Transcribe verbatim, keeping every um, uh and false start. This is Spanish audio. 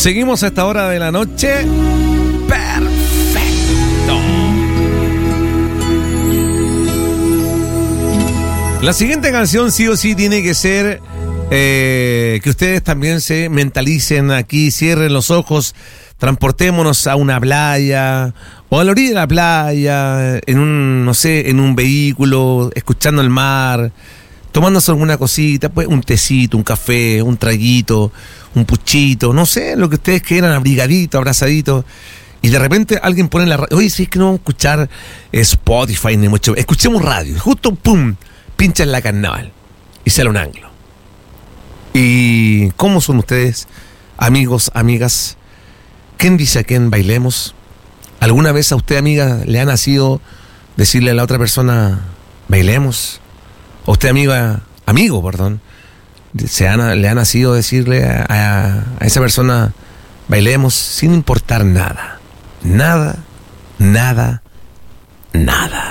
Seguimos a esta hora de la noche. Perfecto. La siguiente canción sí o sí tiene que ser eh, que ustedes también se mentalicen aquí, cierren los ojos, transportémonos a una playa o a la orilla de la playa, en un, no sé, en un vehículo, escuchando el mar, tomándose alguna cosita, pues un tecito, un café, un traguito, un puchito, no sé, lo que ustedes quieran, abrigadito, abrazadito. Y de repente alguien pone en la radio, oye, si es que no vamos a escuchar Spotify ni mucho, escuchemos radio, justo pum, pincha en la carnaval y sale un anglo. ¿Y cómo son ustedes, amigos, amigas? ¿Quién dice a quién bailemos? ¿Alguna vez a usted, amiga, le ha nacido decirle a la otra persona, bailemos? ¿O usted, amiga, amigo, perdón, se ha, le ha nacido decirle a, a, a esa persona, bailemos, sin importar nada? Nada, nada, nada.